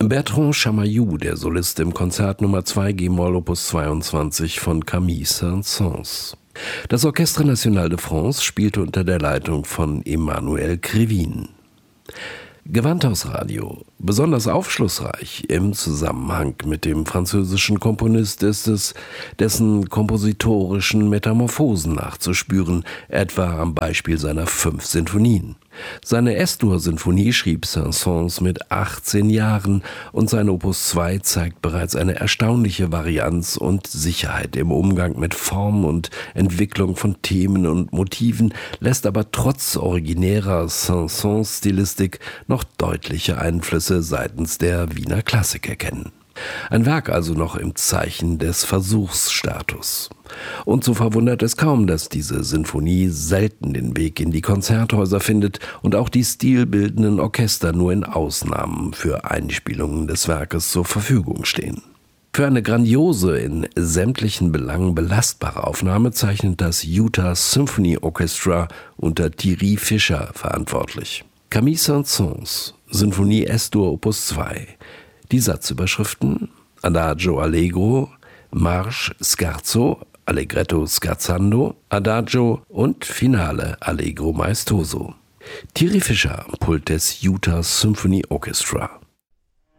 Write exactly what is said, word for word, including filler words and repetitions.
Bertrand Chamayou, der Solist im Konzert Nummer zwei G-Moll Opus zweiundzwanzig von Camille Saint-Saëns. Das Orchestre National de France spielte unter der Leitung von Emmanuel Krivine. Gewandhausradio. Besonders aufschlussreich im Zusammenhang mit dem französischen Komponist ist es, dessen kompositorischen Metamorphosen nachzuspüren, etwa am Beispiel seiner fünf Sinfonien. Seine Es-Dur-Sinfonie schrieb Saint-Saëns mit achtzehn Jahren und sein Opus zwei zeigt bereits eine erstaunliche Varianz und Sicherheit im Umgang mit Form und Entwicklung von Themen und Motiven, lässt aber trotz originärer Saint-Saëns-Stilistik noch deutliche Einflüsse seitens der Wiener Klassik erkennen. Ein Werk also noch im Zeichen des Versuchsstatus. Und so verwundert es kaum, dass diese Sinfonie selten den Weg in die Konzerthäuser findet und auch die stilbildenden Orchester nur in Ausnahmen für Einspielungen des Werkes zur Verfügung stehen. Für eine grandiose, in sämtlichen Belangen belastbare Aufnahme zeichnet das Utah Symphony Orchestra unter Thierry Fischer verantwortlich. Camille Saint-Saëns, Sinfonie Es-Dur Opus zwei. Die Satzüberschriften: Adagio Allegro, Marsch Scherzo, Allegretto Scherzando, Adagio und Finale Allegro Maestoso. Thierry Fischer am Pult des Utah Symphony Orchestra.